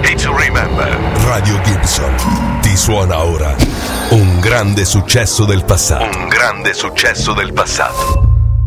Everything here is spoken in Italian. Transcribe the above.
Day to Remember. Radio Gibson ti suona ora un grande successo del passato. Un grande successo del passato.